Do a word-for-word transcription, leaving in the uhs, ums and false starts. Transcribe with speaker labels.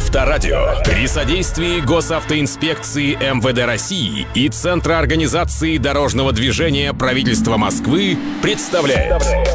Speaker 1: Авторадио при содействии Госавтоинспекции эм вэ дэ России и Центра организации дорожного движения правительства Москвы представляет